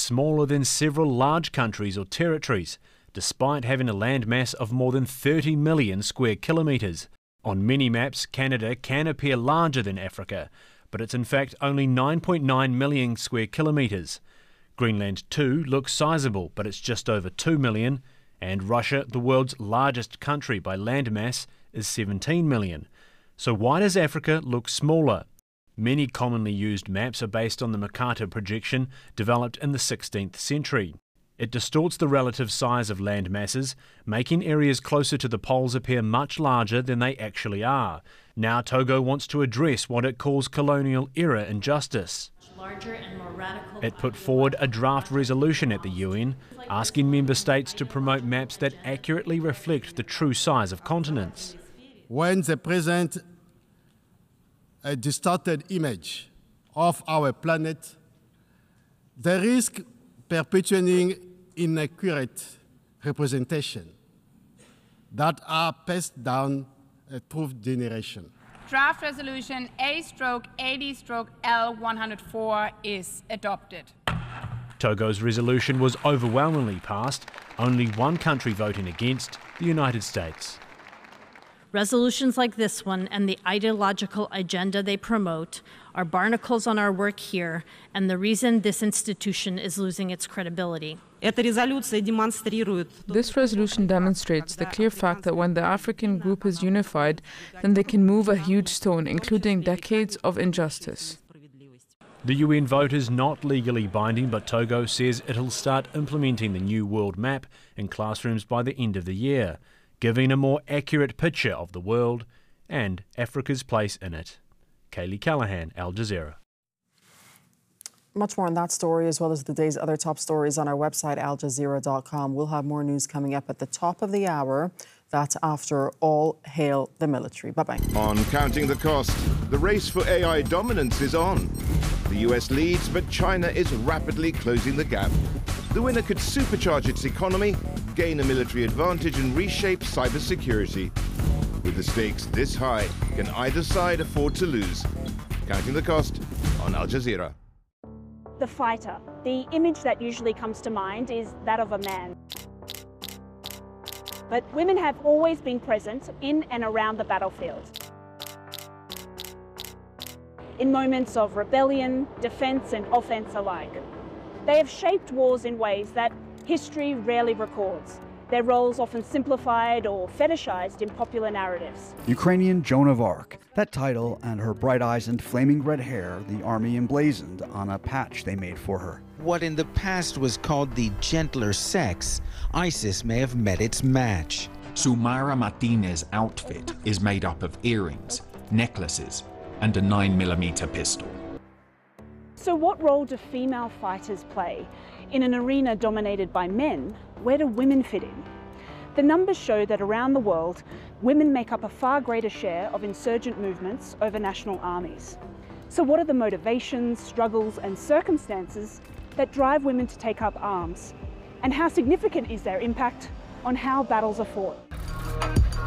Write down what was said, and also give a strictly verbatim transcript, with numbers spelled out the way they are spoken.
smaller than several large countries or territories, despite having a landmass of more than thirty million square kilometres. On many maps, Canada can appear larger than Africa, but it's in fact only nine point nine million square kilometres. Greenland too looks sizable, but it's just over two million, and Russia, the world's largest country by landmass, is seventeen million. So why does Africa look smaller? Many commonly used maps are based on the Mercator projection developed in the sixteenth century. It distorts the relative size of land masses, making areas closer to the poles appear much larger than they actually are. Now Togo wants to address what it calls colonial-era injustice. It put forward a draft resolution at the U N, asking member states to promote maps that accurately reflect the true size of continents. When they present a distorted image of our planet, they risk perpetuating inaccurate representation that are passed down through generation. Draft resolution A eighty L one oh four is adopted. Togo's resolution was overwhelmingly passed, only one country voting against, the United States. Resolutions like this one and the ideological agenda they promote are barnacles on our work here and the reason this institution is losing its credibility. This resolution demonstrates the clear fact that when the African group is unified, then they can move a huge stone, including decades of injustice. The U N vote is not legally binding, but Togo says it'll start implementing the new world map in classrooms by the end of the year, giving a more accurate picture of the world and Africa's place in it. Kaylee Callahan, Al Jazeera. Much more on that story, as well as the day's other top stories on our website, al jazeera dot com. We'll have more news coming up at the top of the hour. That's after All Hail the Military. Bye-bye. On Counting the Cost, the race for A I dominance is on. The U S leads, but China is rapidly closing the gap. The winner could supercharge its economy, gain a military advantage and reshape cybersecurity. With the stakes this high, can either side afford to lose? Counting the Cost on Al Jazeera. The fighter. The image that usually comes to mind is that of a man. But women have always been present in and around the battlefield. In moments of rebellion, defense and offense alike. They have shaped wars in ways that history rarely records. Their roles often simplified or fetishized in popular narratives. Ukrainian Joan of Arc. That title and her bright eyes and flaming red hair, the army emblazoned on a patch they made for her. What in the past was called the gentler sex, ISIS may have met its match. Sulmara Martinez's outfit is made up of earrings, necklaces, and a nine millimeter pistol. So what role do female fighters play? In an arena dominated by men, where do women fit in? The numbers show that around the world, women make up a far greater share of insurgent movements over national armies. So what are the motivations, struggles and circumstances that drive women to take up arms? And how significant is their impact on how battles are fought?